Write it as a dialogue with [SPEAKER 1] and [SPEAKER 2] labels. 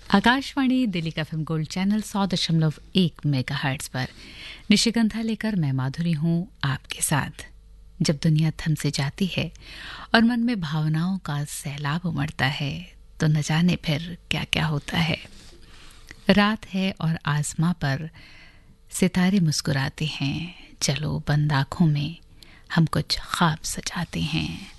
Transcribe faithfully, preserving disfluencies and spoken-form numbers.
[SPEAKER 1] आकाशवाणी दिल्ली का FM gold channel सौ दशमलव एक मेगाहर्ट्ज पर निशिगंधा लेकर मैं माधुरी हूँ आपके साथ। जब दुनिया थम से जाती है और मन में भावनाओं का सैलाब उमड़ता है तो न जाने फिर क्या क्या होता है। रात है और आसमां पर सितारे मुस्कुराते हैं, चलो बंद आँखों में हम कुछ ख्वाब सजाते हैं।